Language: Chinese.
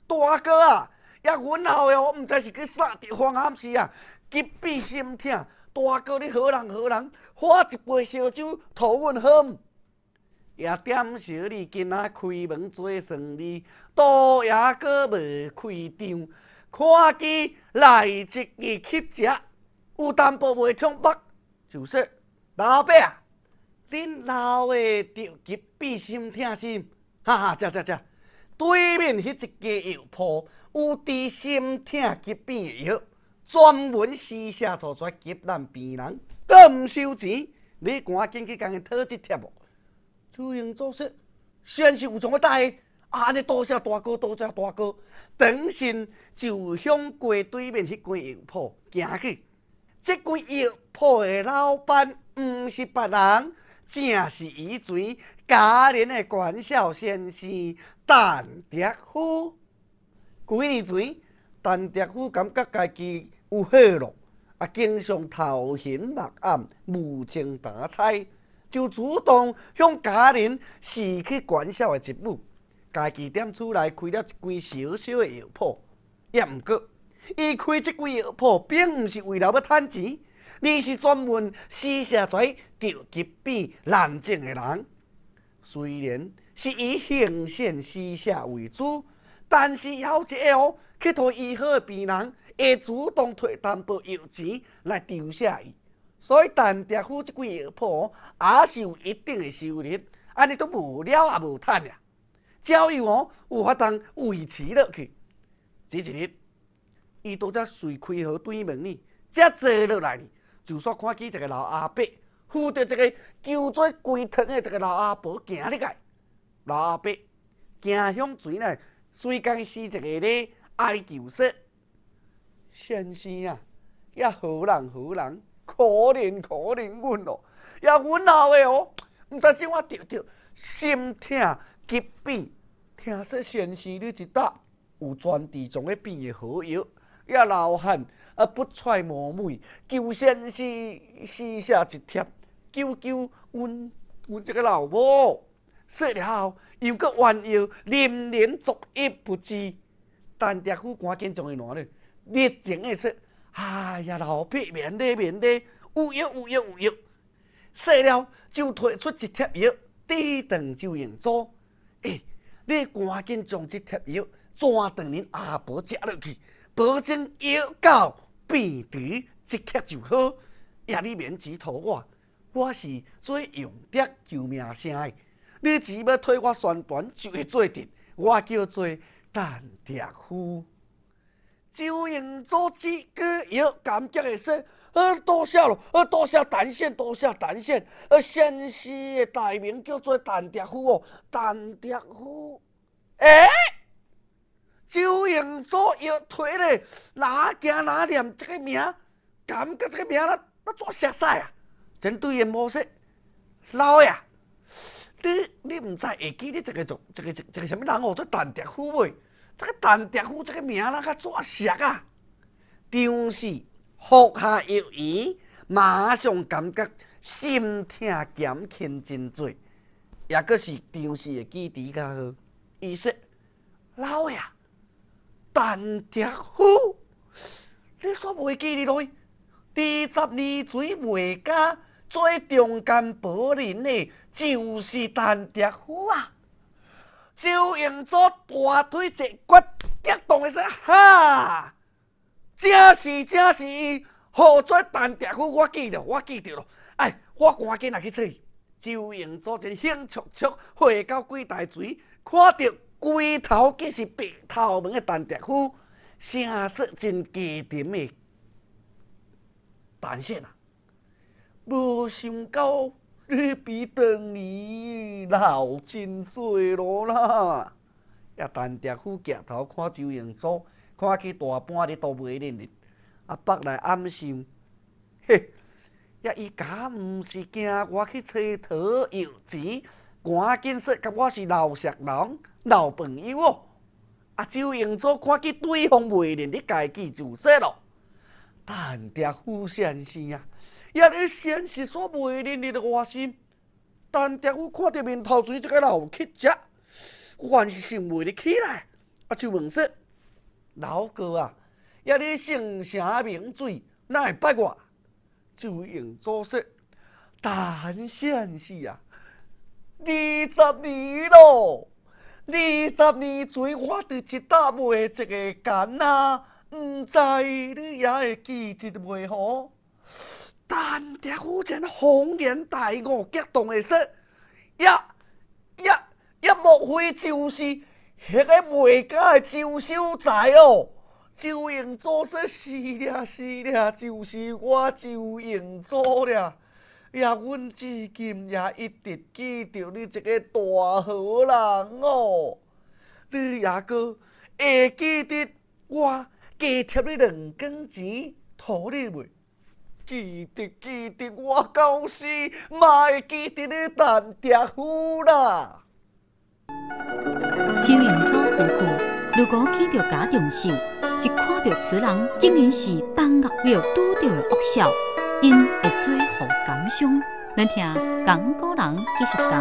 大哥啊，也阮后的哦，毋知是去啥地方暗时啊，急变心痛。大哥，你好人好人，喝一杯烧酒讨阮喝。也点小你今仔开门做生意，多也阁无开张，看见来一日去食，有淡薄袂痛北，就说老伯啊，恁老的着急变心痛心，哈哈，食。对面迄一家药铺有治心痛急变的药，专门私下吐出来急咱病人，阁毋收钱，你赶紧去共伊讨一帖无？朱英做说，先是有从要带的，安尼多谢大哥，多谢大哥。转身就向街对面迄间药铺行去。这间药铺的老板毋是别人，正是以前家人的管孝先生陈德虎。几年前，陈德虎感觉家己有好路，经常头昏目暗、无精打采。就主动向家人示去管孝的职务，家己踮厝内开了一间小小的药铺。也毋过，伊开这间药铺并毋是为了要趁钱，而是专门私下跩着急变难症的人。虽然是以行善施舍为主，但是有一个哦，去互医好的病人，会主动摕淡薄药钱来酬谢伊。所以，陈德虎这间药铺也是有一定的收入，安尼都无了也无趁呀。只要有法当维持落去。这一日，伊拄则随开河对门呢，才坐落来呢，就煞看见一个老阿伯扶着一个揪做规团的一个老阿婆行入来。老阿伯行向水内，随讲施一个礼，哀求说：“先生啊，也好人。”可怜阮哦，也阮后的哦，毋知怎啊着心痛急变。听说先生你一搭有专治种个病的好药，也老汉不揣冒昧，求先生施下一帖，救阮这个老母。说了后，又阁弯腰连连作揖不至。陈德虎赶紧将伊拿了，热情的说。哎呀，老伯免礼，有药。说了就摕出一帖药，递长周英祖。你赶紧将这帖药转转恁阿婆食落去，保证药到病除，即刻就好。也你免指头我是做用德救命声的，你只要替我宣传就会做得。我叫做陈德虎。周英祖这个药感激的说：“多谢咯，多谢陈先，先生的大名叫做陈德虎哦，陈德虎。”周英祖又推咧，哪行哪念这个名，感觉这个名那怎熟悉啊？真对因无说，老爷，你唔知会记你这个什么人哦？做陈德虎未？这个陈德虎这个名哪个怎熟啊？张氏服下药丸，马上感觉心痛减轻真多，也阁是张氏的记忆较好。伊说：“老爷，陈德虎，你煞袂记哩落？20年前卖家做中间保人的，就是陈德虎啊！”周英祖大腿一骨，激动的说：“哈！正是伊，好做陈德虎，我记着了。哎，我赶紧来去找伊。”周英祖真兴促回到几台船，看到龟头竟是白头毛的陈德虎，声色真低沉的陈先啊，无想到。你比当年老真多咯啦！也陈德虎抬头看周英祖，看起大半日都袂认得，北来暗想：嘿，也伊敢毋是惊我去找讨药钱，赶紧说甲我是老熟人、老朋友哦！周英祖看起对方袂认得家己，就说咯：“陈德虎先生啊！”也你先是所袂认得的外心，陈德虎看到面头前这个老乞食，原是想袂入起来。 就问说：“老哥啊，呀你姓啥名水，哪会捌我？”周英祖说：“但现是啊，20年咯，20年前我伫一搭卖一个间啊，毋知你也会记得袂吼？”但爹忽然恍然大悟，激动地说：“莫非就是迄个卖家的周守财哦？”周英祖说：“是了，就是我周英祖了。呀，阮至今也一直记着你这个大好人哦。你也阁会记得我加贴你2根钱，讨你袂？记得我到死嘛会记得你陈爹夫啦。” 周英祖夫妇如果去到家中秀，一看到此人竟然是东岳庙拄到的恶少，因会做何感想？咱听讲古人继续讲。